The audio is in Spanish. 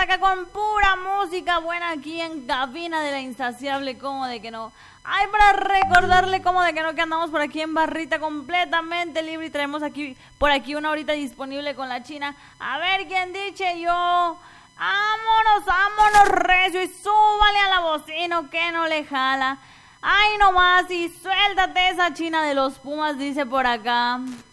acá con pura música buena aquí en cabina de la insaciable, como de que no. Ay, para recordarle como de que no, que andamos por aquí en barrita completamente libre y traemos aquí por aquí una horita disponible con la China. A ver quién dice yo. Vámonos recio y súbale a la bocina que no le jala. Ay, nomás y suéltate esa China de los Pumas, dice por acá.